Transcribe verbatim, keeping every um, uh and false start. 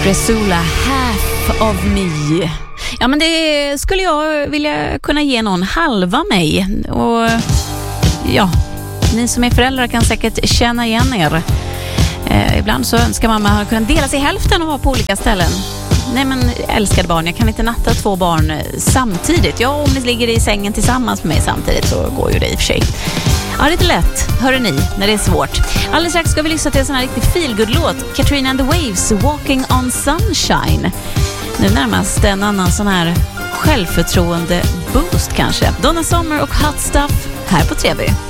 Resula, half of me. Ja, men det skulle jag vilja kunna ge någon halva mig. Och ja, ni som är föräldrar kan säkert känna igen er. Eh, ibland så önskar man att man kunna dela sig i hälften och vara på olika ställen. Nej men älskade barn, jag kan inte natta två barn samtidigt. Ja, om ni ligger i sängen tillsammans med mig samtidigt så går ju det i och för sig. Ja, det är lite lätt, hör ni, när det är svårt. Alldeles strax ska vi lyssna till en sån här riktigt feelgood-låt. Katrina and the Waves, Walking on Sunshine. Nu närmast en annan sån här självförtroende boost kanske. Donna Summer och Hot Stuff här på T V.